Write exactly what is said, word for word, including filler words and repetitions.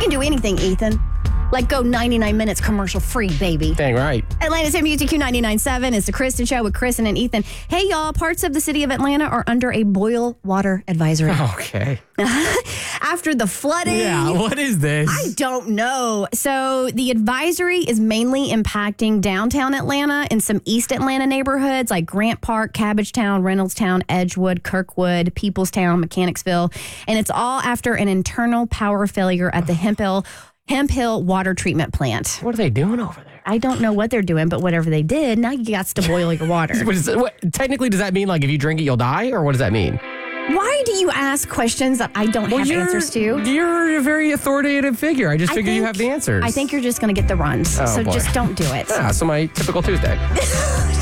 can do anything, Ethan. Like go ninety-nine minutes commercial free, baby. Dang right. Atlanta's M U T Q ninety-nine point seven is the Kristen Show with Kristen and Ethan. Hey, y'all, parts of the city of Atlanta are under a boil water advisory. Okay. After the flooding. Yeah, what is this? I don't know. So the advisory is mainly impacting downtown Atlanta and some East Atlanta neighborhoods like Grant Park, Cabbagetown, Reynoldstown, Edgewood, Kirkwood, Peoplestown, Mechanicsville. And it's all after an internal power failure at the Hemp Hill, Hemp Hill Water Treatment Plant. What are they doing over there? I don't know what they're doing, but whatever they did, now you got to boil your water. What is, what, technically, does that mean like if you drink it, you'll die? Or what does that mean? Why do you ask questions that I don't Well, have you're- answers to? You're a very authoritative figure. I just I figure you think- have the answers. I think you're just going to get the runs. Oh, so boy. just don't do it. Ah, so my typical Tuesday.